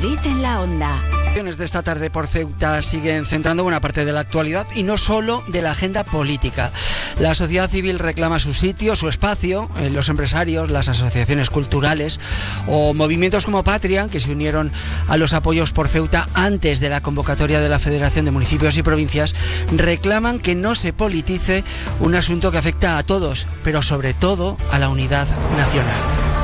Madrid en la Onda. De esta tarde por Ceuta siguen centrando buena parte de la actualidad y no solo de la agenda política. La sociedad civil reclama su sitio, su espacio, los empresarios, las asociaciones culturales o movimientos como Patria, que se unieron a los apoyos por Ceuta antes de la convocatoria de la Federación de Municipios y Provincias, reclaman que no se politice un asunto que afecta a todos, pero sobre todo a la unidad nacional.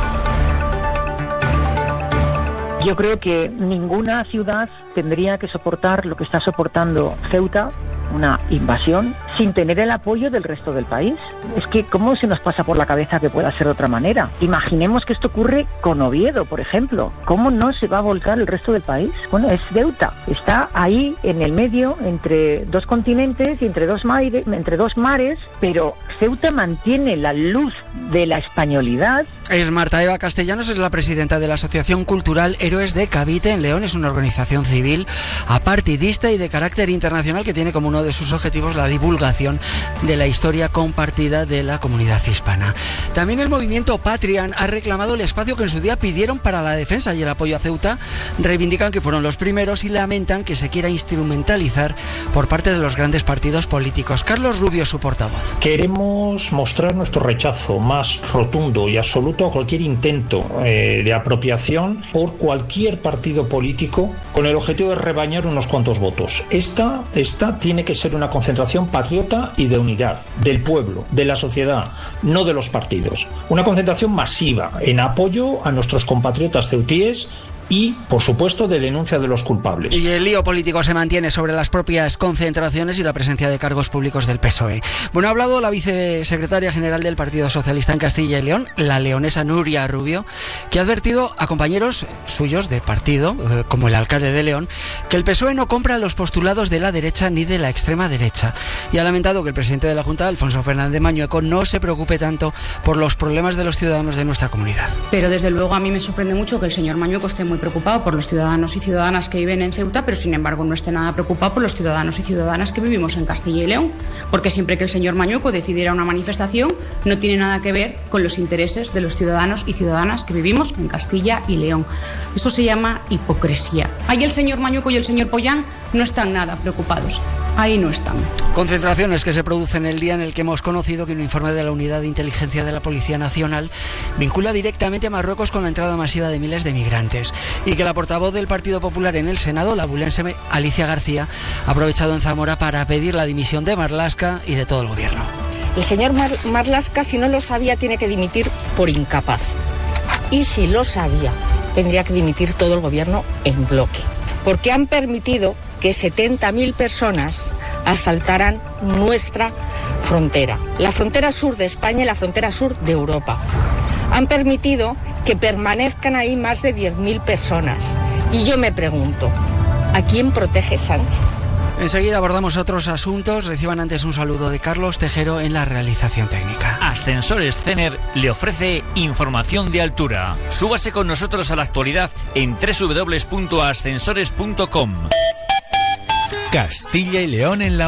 Yo creo que ninguna ciudad tendría que soportar lo que está soportando Ceuta, una invasión, sin tener el apoyo del resto del país. Es que ¿cómo se nos pasa por la cabeza que pueda ser de otra manera? Imaginemos que esto ocurre con Oviedo, por ejemplo. ¿Cómo no se va a volcar el resto del país? Bueno, es Ceuta. Está ahí en el medio, entre dos continentes y entre dos mares, pero Ceuta mantiene la luz de la españolidad. Es Marta Eva Castellanos, es la presidenta de la Asociación Cultural Héroes de Cavite en León. Es una organización civil apartidista y de carácter internacional que tiene como uno de sus objetivos la divulgación de la historia compartida de la comunidad hispana. También el movimiento Patria ha reclamado el espacio que en su día pidieron para la defensa y el apoyo a Ceuta. Reivindican que fueron los primeros y lamentan que se quiera instrumentalizar por parte de los grandes partidos políticos. Carlos Rubio, su portavoz. Queremos mostrar nuestro rechazo más rotundo y absoluto a cualquier intento de apropiación por cualquier partido político con el objetivo de rebañar unos cuantos votos. Esta tiene que ser una concentración patriota y de unidad del pueblo, de la sociedad, no de los partidos. Una concentración masiva en apoyo a nuestros compatriotas ceutíes y, por supuesto, de denuncia de los culpables. Y el lío político se mantiene sobre las propias concentraciones y la presencia de cargos públicos del PSOE. Bueno, ha hablado la vicesecretaria general del Partido Socialista en Castilla y León, la leonesa Nuria Rubio, que ha advertido a compañeros suyos de partido, como el alcalde de León, que el PSOE no compra los postulados de la derecha ni de la extrema derecha. Y ha lamentado que el presidente de la Junta, Alfonso Fernández Mañueco, no se preocupe tanto por los problemas de los ciudadanos de nuestra comunidad. Pero desde luego a mí me sorprende mucho que el señor Mañueco esté muy preocupado por los ciudadanos y ciudadanas que viven en Ceuta, pero sin embargo no esté nada preocupado por los ciudadanos y ciudadanas que vivimos en Castilla y León, porque siempre que el señor Mañueco decidiera una manifestación no tiene nada que ver con los intereses de los ciudadanos y ciudadanas que vivimos en Castilla y León. Eso se llama hipocresía. Ahí el señor Mañueco y el señor Pollán no están nada preocupados. Ahí no están. Concentraciones que se producen el día en el que hemos conocido que un informe de la Unidad de Inteligencia de la Policía Nacional vincula directamente a Marruecos con la entrada masiva de miles de migrantes y que la portavoz del Partido Popular en el Senado, la abulense Alicia García, ha aprovechado en Zamora para pedir la dimisión de Marlaska y de todo el gobierno. El señor Marlaska, si no lo sabía, tiene que dimitir por incapaz. Y si lo sabía, tendría que dimitir todo el gobierno en bloque. Porque han permitido que 70.000 personas asaltaran nuestra frontera, la frontera sur de España y la frontera sur de Europa. Han permitido que permanezcan ahí más de 10.000 personas. Y yo me pregunto, ¿a quién protege Sánchez? Enseguida abordamos otros asuntos. Reciban antes un saludo de Carlos Tejero en la realización técnica. Ascensores Cener le ofrece información de altura. Súbase con nosotros a la actualidad en www.ascensores.com. Castilla y León en la